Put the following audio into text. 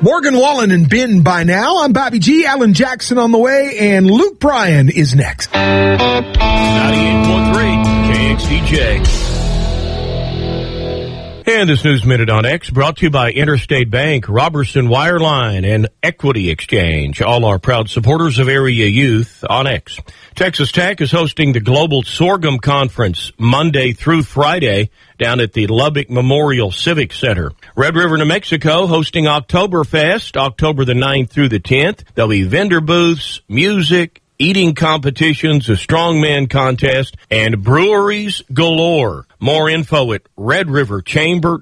Morgan Wallen and Ben by now. I'm Bobby G. Alan Jackson on the way, and Luke Bryan is next. 98.3 KXDJ. And this News Minute on X brought to you by Interstate Bank, Robertson Wireline, and Equity Exchange, all are proud supporters of area youth on X. Texas Tech is hosting the Global Sorghum Conference Monday through Friday down at the Lubbock Memorial Civic Center. Red River, New Mexico, hosting Oktoberfest, October the 9th through the 10th. There'll be vendor booths, music, eating competitions, a strongman contest, and breweries galore. More info at redriverchamber.com.